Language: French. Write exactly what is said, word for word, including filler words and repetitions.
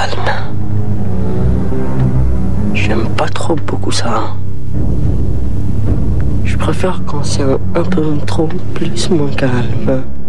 calme. J'aime pas trop beaucoup ça. Je préfère quand c'est un, un peu trop plus moins calme.